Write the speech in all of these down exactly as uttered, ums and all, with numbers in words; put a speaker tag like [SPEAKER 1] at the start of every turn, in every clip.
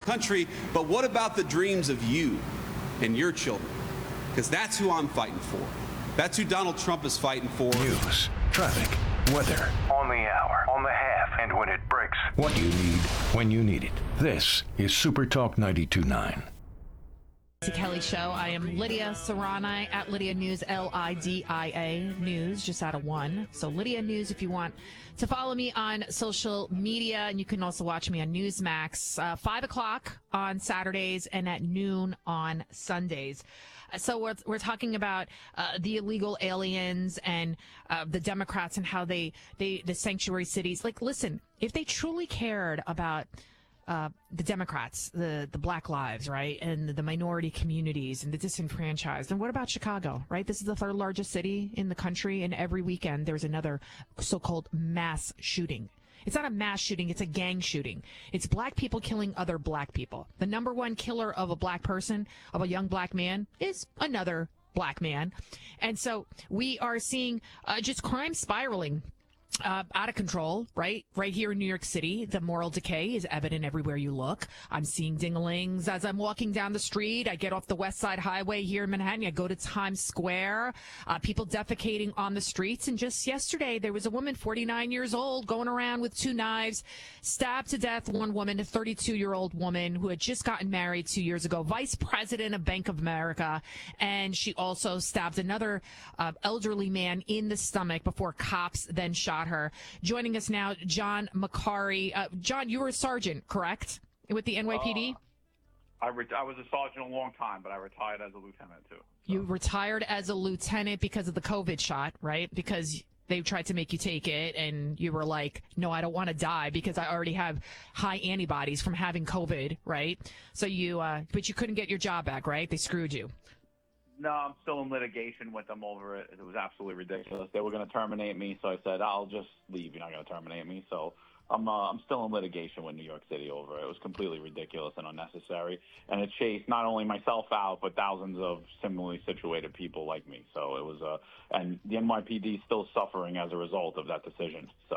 [SPEAKER 1] country, but what about the dreams of you and your children? Because that's who I'm fighting for. That's who Donald Trump is fighting for.
[SPEAKER 2] News, traffic, weather.
[SPEAKER 3] On the hour, on the half, and when it breaks.
[SPEAKER 2] What you need, when you need it. This is Super Talk ninety-two point nine.
[SPEAKER 4] The Kelly Show. I am Lydia Serrani at Lydia News, L I D I A News, just out of one. So Lydia News, if you want to follow me on social media, and you can also watch me on Newsmax, uh, five o'clock on Saturdays and at noon on Sundays. So we're, we're talking about uh, the illegal aliens and uh, the Democrats and how they, they, the sanctuary cities. Like, listen, if they truly cared about Uh, the Democrats, the, the Black lives, right, and the minority communities and the disenfranchised. And what about Chicago, right? This is the third largest city in the country, and every weekend there's another so-called mass shooting. It's not a mass shooting, it's a gang shooting. It's black people killing other black people. The number one killer of a black person, of a young black man, is another black man. And so we are seeing uh, just crime spiraling Uh, out of control, right? Right here in New York City, the moral decay is evident everywhere you look. I'm seeing ding-a-lings as I'm walking down the street. I get off the West Side Highway here in Manhattan. I go to Times Square. Uh, people defecating on the streets. And just yesterday, there was a woman, forty-nine years old, going around with two knives, stabbed to death one woman, a thirty-two-year-old woman who had just gotten married two years ago, vice president of Bank of America. And she also stabbed another uh, elderly man in the stomach before cops then shot her. Joining us now, John Macari. Uh, John, you were a sergeant, correct, with the N Y P D?
[SPEAKER 5] Uh, I, re- I was a sergeant a long time, but I retired as a lieutenant, too. So.
[SPEAKER 4] You retired as a lieutenant because of the COVID shot, right? Because they tried to make you take it, and you were like, no, I don't want to die because I already have high antibodies from having COVID, right? So you, uh, but you couldn't get your job back, right? They screwed you.
[SPEAKER 5] No, I'm still in litigation with them over it. It was absolutely ridiculous. They were going to terminate me, so I said, I'll just leave. You're not going to terminate me. So I'm uh, I'm still in litigation with New York City over it. It was completely ridiculous and unnecessary. And it chased not only myself out, but thousands of similarly situated people like me. So it was, uh, and the N Y P D is still suffering as a result of that decision. So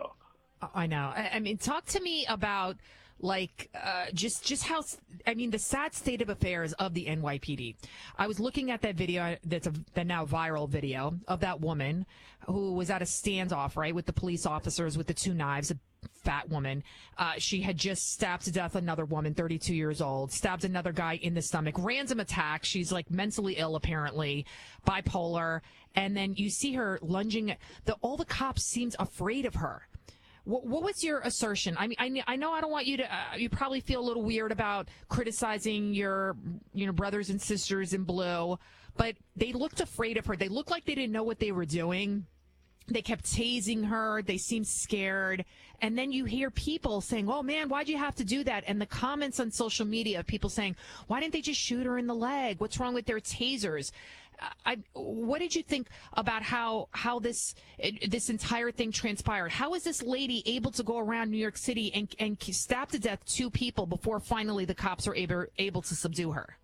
[SPEAKER 4] I know. I, I mean, talk to me about like uh, just just how I mean the sad state of affairs of the N Y P D. I was looking at that video that's a the now viral video of that woman who was at a standoff, right, with the police officers with the two knives. A fat woman. Uh, she had just stabbed to death another woman, thirty-two years old, stabbed another guy in the stomach. Random attack. She's like mentally ill, apparently, bipolar. And then you see her lunging. The all the cops seemed afraid of her. What, what was your assertion? I mean, I, I know I don't want you to, uh, you probably feel a little weird about criticizing your, you know, brothers and sisters in blue, but they looked afraid of her. They looked like they didn't know what they were doing. They kept tasing her. They seemed scared. And then you hear people saying, oh, man, why'd you have to do that? And the comments on social media of people saying, why didn't they just shoot her in the leg? What's wrong with their tasers? I, what did you think about how how this this entire thing transpired? How is this lady able to go around New York City and, and stab to death two people before finally the cops are able, able to subdue her?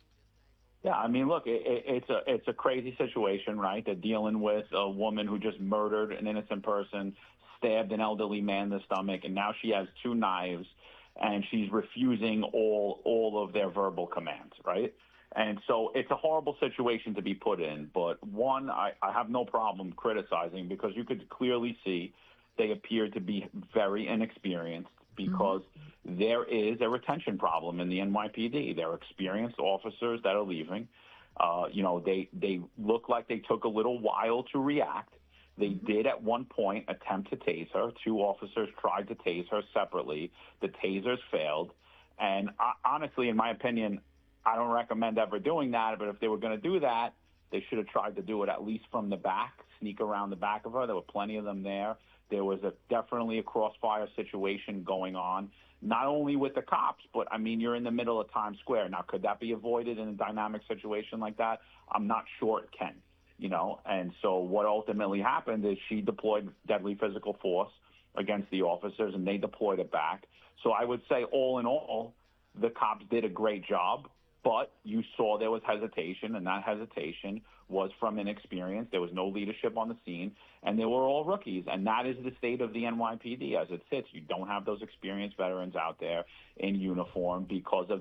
[SPEAKER 5] Yeah, I mean, look, it, it, it's a it's a crazy situation, right? They're dealing with a woman who just murdered an innocent person, stabbed an elderly man in the stomach, and now she has two knives, and she's refusing all all of their verbal commands, right? And so it's a horrible situation to be put in. But one, I, I have no problem criticizing because you could clearly see they appear to be very inexperienced because mm-hmm. there is a retention problem in the N Y P D. They're experienced officers that are leaving. Uh, you know, they, they look like they took a little while to react. They mm-hmm. did at one point attempt to tase her. Two officers tried to tase her separately. The tasers failed. And I, honestly, in my opinion, I don't recommend ever doing that, but if they were going to do that, they should have tried to do it at least from the back, sneak around the back of her. There were plenty of them there. There was a, definitely a crossfire situation going on, not only with the cops, but, I mean, you're in the middle of Times Square. Now, could that be avoided in a dynamic situation like that? I'm not sure it can, you know. And so what ultimately happened is she deployed deadly physical force against the officers, and they deployed it back. So I would say, all in all, the cops did a great job. But you saw there was hesitation, and that hesitation was from inexperience. There was no leadership on the scene, and they were all rookies. And that is the state of the N Y P D as it sits. You don't have those experienced veterans out there in uniform because of